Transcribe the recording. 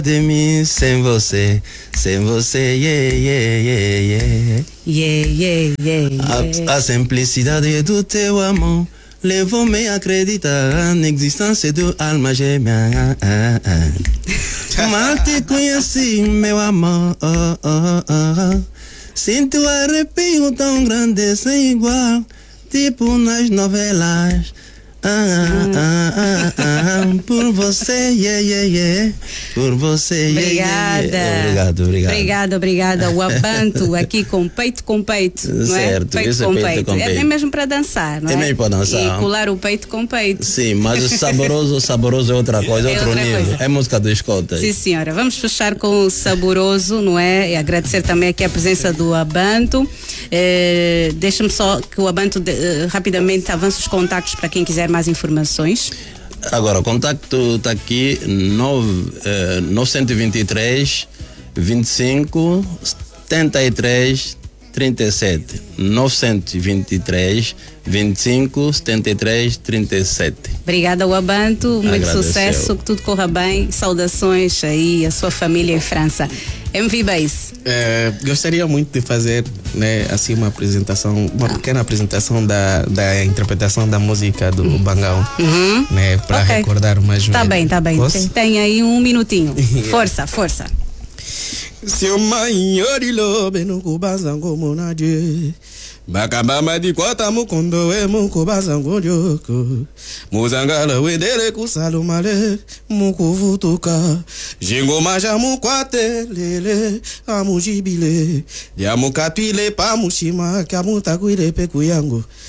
de mim sem você, yeah, yeah, yeah, yeah. Yeah, yeah, yeah, yeah. A simplicidade do teu amor levou-me a acreditar na existência do alma gêmea. Mal te conheci, meu amor. Sinto arrepio tão grande sem igual, tipo nas novelas. Por você, yeah, yeah, yeah. Por você, yeah, yeah, yeah. Obrigada. O Abantu aqui com peito, não é? Certo, Peito isso com é peito. É nem mesmo para dançar, não é? É mesmo para dançar. E colar o peito com peito. Sim, mas o saboroso é outra coisa, é outro nível. Coisa. É música do escotas. Sim, senhora. Vamos fechar com o saboroso, não é? E agradecer também aqui a presença do Abantu. Deixa-me só que o Abantu rapidamente avance os contactos para quem quiser mais informações. Agora, o contacto está aqui, 923 25 73 37. 923 25 73 37. Obrigada, Abantu. Muito sucesso, que tudo corra bem. Saudações aí à sua família em França. MV Base. Gostaria muito de fazer, né, assim uma apresentação, uma pequena apresentação da interpretação da música do Bangão, né, para recordar mais ou menos. Tá bem. Tem aí um minutinho. Força. Seu maior ilobe no kubazango monadie Bakambama di kwata mukondo e mukubazango joko Muzangala wedere kusalu male mukuvutuka Jingo maja mukwate lele amujibile Ya mukapile pa mushima kamuta kuile peku yangu